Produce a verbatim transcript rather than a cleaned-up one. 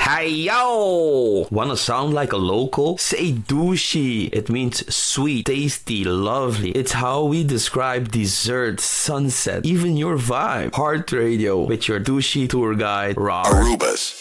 Hey yo! Wanna sound like a local? Say douchey. It means sweet, tasty, lovely. It's how we describe dessert, sunset, even your vibe. Heart Radio with your douchey tour guide, Rob. Aruba's